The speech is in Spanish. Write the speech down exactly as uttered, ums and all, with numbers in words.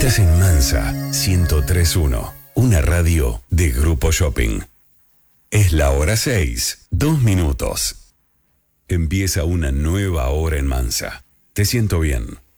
Estás en Mansa ciento tres punto uno, una radio de Grupo Shopping. Es la hora seis, dos minutos. Empieza una nueva hora en Mansa. Te siento bien.